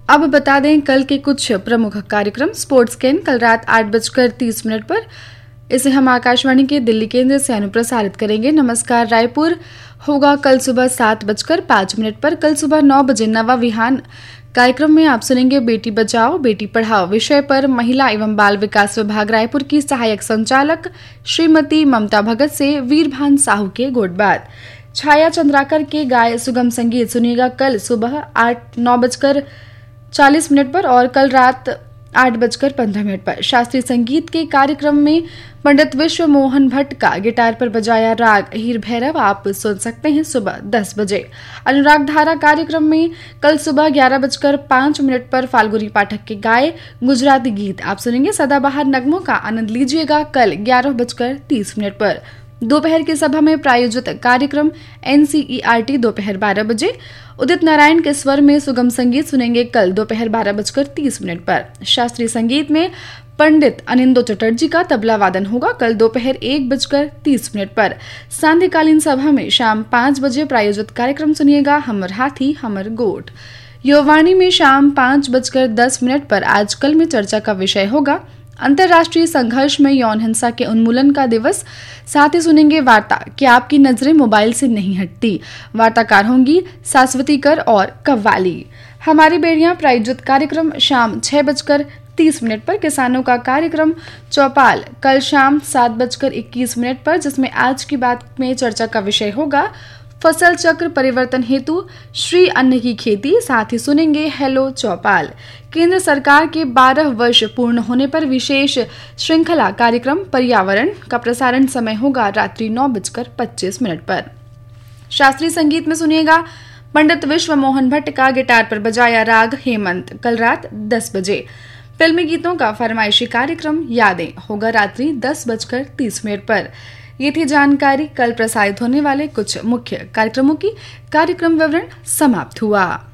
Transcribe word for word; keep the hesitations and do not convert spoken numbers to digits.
अब बता दें कल के कुछ प्रमुख कार्यक्रम। स्पोर्ट्स कैन कल रात आठ बजकर तीस मिनट पर, इसे हम आकाशवाणी के दिल्ली केंद्र से अनुप्रसारित करेंगे। नमस्कार रायपुर होगा कल सुबह सात बजकर पाँच मिनट पर। कल सुबह नौ बजे नवा विहान कार्यक्रम में आप सुनेंगे बेटी बचाओ बेटी पढ़ाओ विषय पर महिला एवं बाल विकास विभाग रायपुर की सहायक संचालक श्रीमती ममता भगत से वीरभान साहू के गोटबात। छाया चंद्राकर के गाय सुगम संगीत सुनिएगा कल सुबह आठ नौ बजकर चालीस मिनट पर और कल रात आठ बजकर पंद्रह मिनट पर। शास्त्रीय संगीत के कार्यक्रम में पंडित विश्व मोहन भट्ट का गिटार पर बजाया राग हीर भैरव आप सुन सकते हैं सुबह दस बजे। अनुराग धारा कार्यक्रम में कल सुबह ग्यारह बजकर पाँच मिनट पर फाल्गुनी पाठक के गाए गुजराती गीत आप सुनेंगे। सदाबहार नगमों का आनंद लीजिएगा कल ग्यारह बजकर तीस मिनट पर। दोपहर की सभा में प्रायोजित कार्यक्रम एनसीईआरटी दोपहर बारह बजे। उदित नारायण के स्वर में सुगम संगीत सुनेंगे कल दोपहर बारह बजकर तीस मिनट पर। शास्त्रीय संगीत में पंडित अनिंदो चटर्जी का तबला वादन होगा कल दोपहर एक बजकर तीस मिनट पर। सांध्यकालीन सभा में शाम पाँच बजे प्रायोजित कार्यक्रम सुनिएगा हमर हाथी हमर गोठ। युवावाणी में शाम पाँच बजकर दस मिनट पर आजकल में चर्चा का विषय होगा अंतर्राष्ट्रीय संघर्ष में यौन हिंसा के उन्मूलन का दिवस। साथ ही सुनेंगे वार्ता कि आपकी नजरें मोबाइल से नहीं हटती। वार्ताकार होंगी शाश्वती कर और कव्वाली। हमारी बेड़ियां प्रायोजित कार्यक्रम शाम छह बजकर तीस मिनट पर। किसानों का कार्यक्रम चौपाल कल शाम सात बजकर इक्कीस मिनट पर, जिसमें आज की बात में चर्चा का विषय होगा फसल चक्र परिवर्तन हेतु श्री अन्न की खेती। साथ ही सुनेंगे हेलो चौपाल। केंद्र सरकार के बारह वर्ष पूर्ण होने पर विशेष श्रृंखला कार्यक्रम पर्यावरण का प्रसारण समय होगा रात्रि नौ बजकर पच्चीस मिनट पर। शास्त्रीय संगीत में सुनिएगा पंडित विश्व मोहन भट्ट का गिटार पर बजाया राग हेमंत कल रात दस बजे। फिल्मी गीतों का फरमाइशी कार्यक्रम यादें होगा रात्रि दस बजकर तीस मिनट पर। ये थी जानकारी कल प्रसारित होने वाले कुछ मुख्य कार्यक्रमों की। कार्यक्रम विवरण समाप्त हुआ।